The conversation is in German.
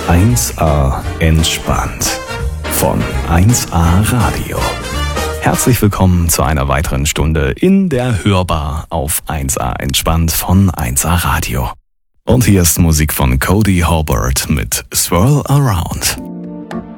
1A entspannt von 1A Radio. Herzlich willkommen zu einer weiteren Stunde in der Hörbar auf 1A entspannt von 1A Radio. Und hier ist Musik von Cody Halbert mit Swirl Around.